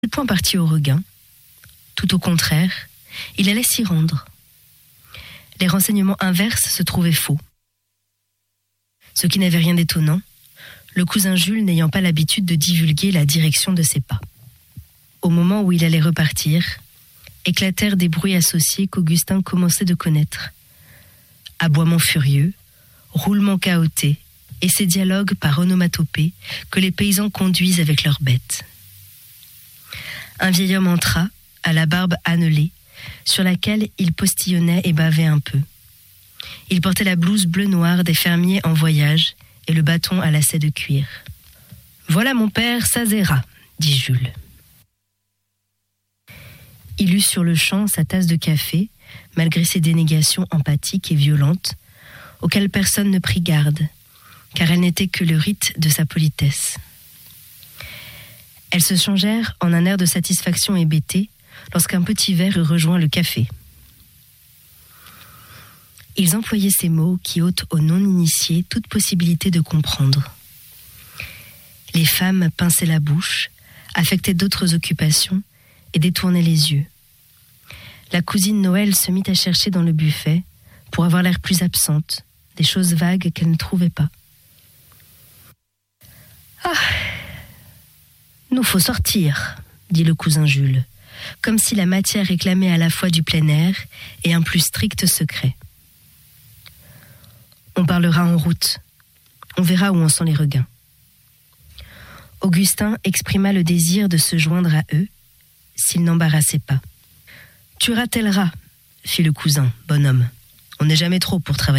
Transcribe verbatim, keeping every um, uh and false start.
point parti au regain. Tout au contraire, il allait s'y rendre. Les renseignements inverses se trouvaient faux. Ce qui n'avait rien d'étonnant, le cousin Jules n'ayant pas l'habitude de divulguer la direction de ses pas. Au moment où il allait repartir, éclatèrent des bruits associés qu'Augustin commençait de connaître. Aboiements furieux, roulements chaotés et ces dialogues par onomatopée que les paysans conduisent avec leurs bêtes. Un vieil homme entra, à la barbe annelée, sur laquelle il postillonnait et bavait un peu. Il portait la blouse bleu-noir des fermiers en voyage et le bâton à lacets de cuir. « Voilà mon père Sazera », dit Jules. Il eut sur le champ sa tasse de café, malgré ses dénégations empathiques et violentes, auxquelles personne ne prit garde, car elles n'étaient que le rite de sa politesse. Elles se changèrent en un air de satisfaction hébété lorsqu'un petit verre eut rejoint le café. Ils employaient ces mots qui ôtent aux non-initiés toute possibilité de comprendre. Les femmes pinçaient la bouche, affectaient d'autres occupations et détournaient les yeux. La cousine Noël se mit à chercher dans le buffet pour avoir l'air plus absente, des choses vagues qu'elle ne trouvait pas. « Ah, nous faut sortir », dit le cousin Jules, comme si la matière réclamait à la fois du plein air et un plus strict secret. « On parlera en route. On verra où en sont les regains. » Augustin exprima le désir de se joindre à eux, s'il n'embarrassait pas. « Tu ratelleras, fit le cousin, bonhomme. On n'est jamais trop pour travailler. »